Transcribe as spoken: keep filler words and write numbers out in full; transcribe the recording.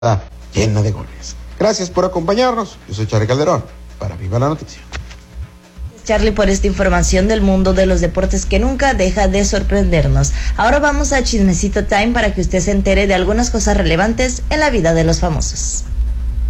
llena de goles. Gracias por acompañarnos. Yo soy Charly Calderón para Viva la Noticia. Charly, por esta información del mundo de los deportes que nunca deja de sorprendernos. Ahora vamos a Chismecito Time para que usted se entere de algunas cosas relevantes en la vida de los famosos.